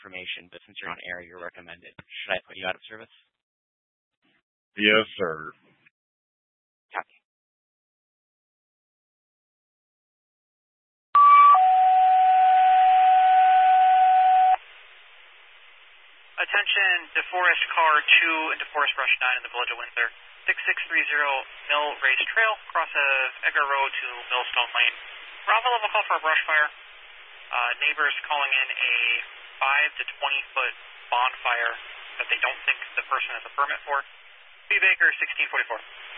information, but since you're on air, you're recommended. Should I put you out of service? Yes, sir. Copy. Attention, DeForest Car 2 and DeForest Rush 9 in the Village of Windsor. 6630 Mill Race Trail, cross of Edgar Road to Millstone Lane. Bravo level call for a brush fire. Neighbors calling in a 5 to 20 foot bonfire that they don't think the person has a permit for. B. Baker, 1644.